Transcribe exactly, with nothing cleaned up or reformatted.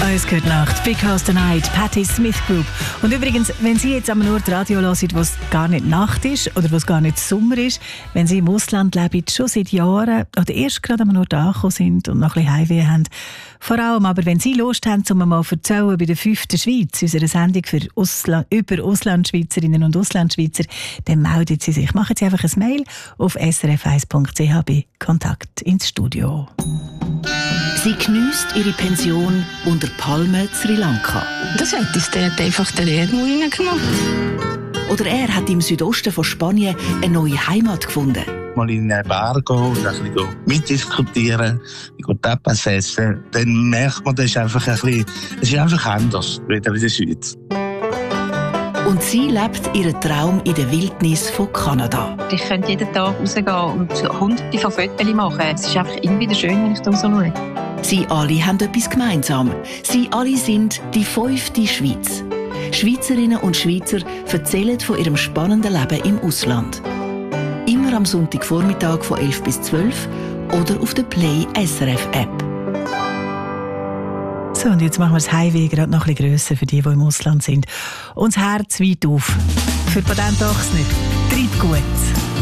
Es gehört Nacht. Because the Night, Patti Smith Group. Und übrigens, wenn Sie jetzt am Ort Radio hören, wo es gar nicht Nacht ist oder wo es gar nicht Sommer ist, wenn Sie im Ausland leben, schon seit Jahren oder erst gerade am Ort angekommen sind und noch ein bisschen Heimweh haben, vor allem aber, wenn Sie Lust haben, um mal zu erzählen bei der fünften Schweiz, unserer Sendung für Ausland, über Auslandschweizerinnen und Auslandschweizer, dann melden Sie sich. Machen Sie einfach ein Mail auf s r f eins punkt c h bei Kontakt ins Studio. Sie geniesst ihre Pension unter Palmen Sri Lanka. Das hat uns dort einfach den Leben reingemacht. Oder er hat im Südosten von Spanien eine neue Heimat gefunden. Mal in eine Bar gehen und ein bisschen mitdiskutieren, Tapas essen, dann merkt man, das ist einfach ein bisschen, es ist einfach anders, wieder in der Schweiz. Und sie lebt ihren Traum in der Wildnis von Kanada. Ich könnte jeden Tag rausgehen und hunderte von Fotos machen. Es ist einfach immer wieder schön, wenn ich da so schaue. Sie alle haben etwas gemeinsam. Sie alle sind die fünfte Schweiz. Schweizerinnen und Schweizer erzählen von ihrem spannenden Leben im Ausland. Immer am Sonntagvormittag von elf bis zwölf oder auf der Play S R F App. So, und jetzt machen wir das Heimweh gerade noch ein bisschen grösser für die, die im Ausland sind. Und das Herz weit auf. Für Patent nicht. Treibt gut.